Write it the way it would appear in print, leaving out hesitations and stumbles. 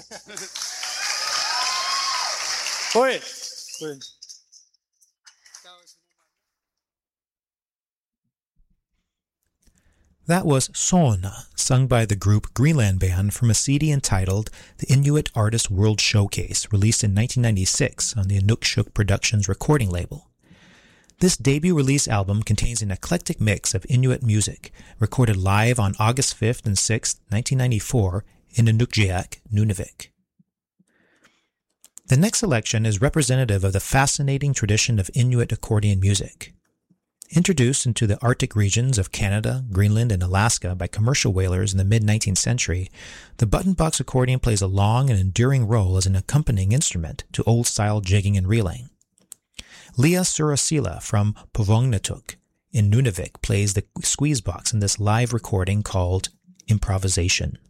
Hoy! Hoy. That was Sona, sung by the group Greenland Band from a CD entitled The Inuit Artist World Showcase, released in 1996 on the Inukshuk Productions recording label. This debut release album contains an eclectic mix of Inuit music, recorded live on August 5th and 6th, 1994, in Inukjuak, Nunavik. The next selection is representative of the fascinating tradition of Inuit accordion music. Introduced into the Arctic regions of Canada, Greenland, and Alaska by commercial whalers in the mid-19th century, the button-box accordion plays a long and enduring role as an accompanying instrument to old-style jigging and reeling. Leah Surasila from Povongnatuk in Nunavik plays the squeeze box in this live recording called Improvisation.